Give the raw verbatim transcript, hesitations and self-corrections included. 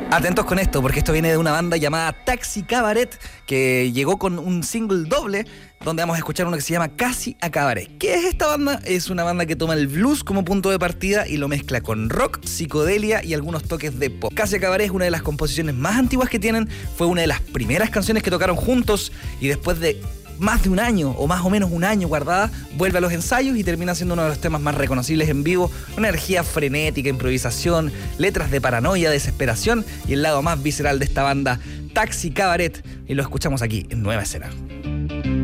Atentos con esto, porque esto viene de una banda llamada Taxi Cabaret, que llegó con un single doble, donde vamos a escuchar uno que se llama Casi a Cabaret. ¿Qué es esta banda? Es una banda que toma el blues como punto de partida y lo mezcla con rock, psicodelia y algunos toques de pop. Casi a Cabaret es una de las composiciones más antiguas que tienen, fue una de las primeras canciones que tocaron juntos y después de más de un año, o más o menos un año guardada, vuelve a los ensayos y termina siendo uno de los temas más reconocibles en vivo. Una energía frenética, improvisación, letras de paranoia, desesperación y el lado más visceral de esta banda, Taxi Cabaret. Y lo escuchamos aquí en Nueva Escena.